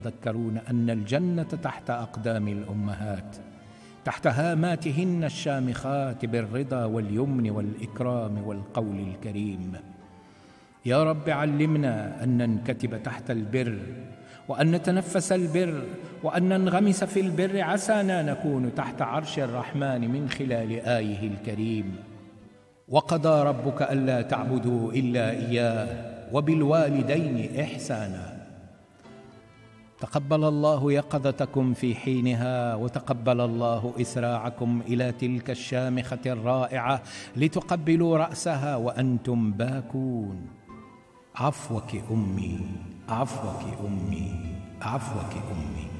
تذكرون أن الجنة تحت أقدام الأمهات، تحت هاماتهن الشامخات بالرضا واليمن والإكرام والقول الكريم. يا رب علمنا أن ننكتب تحت البر، وأن نتنفس البر، وأن ننغمس في البر، عسانا نكون تحت عرش الرحمن من خلال آيه الكريم. وقضى ربك ألا تعبدوا إلا إياه وبالوالدين إحسانا. تقبل الله يقظتكم في حينها، وتقبل الله إسراعكم إلى تلك الشامخة الرائعة لتقبلوا رأسها وأنتم باكون. عفوك أمي، عفوك أمي، عفوك أمي.